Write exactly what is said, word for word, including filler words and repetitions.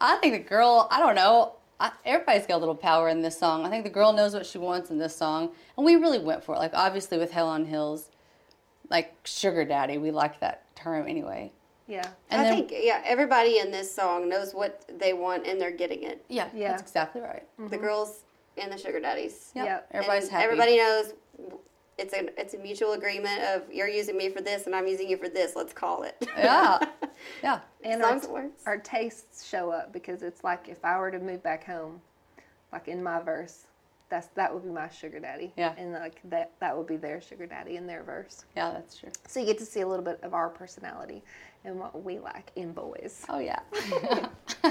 I think the girl, I don't know, I, everybody's got a little power in this song. I think the girl knows what she wants in this song, and we really went for it. Like, obviously, with Hell on Hills, like, sugar daddy, we liked that term anyway. Yeah. And I then, think, yeah, everybody in this song knows what they want, and they're getting it. yeah, Yeah. that's exactly right. Mm-hmm. The girls and the sugar daddies. Yep. Yep. Everybody's And happy. everybody knows it's a it's a mutual agreement of you're using me for this and I'm using you for this. Let's call it. Yeah, yeah. And As long our, as it works. our tastes show up because it's like if I were to move back home, like in my verse, that's that would be my sugar daddy. Yeah. And like that that would be their sugar daddy in their verse. Yeah, that's true. So you get to see a little bit of our personality and what we like in boys. Oh, yeah.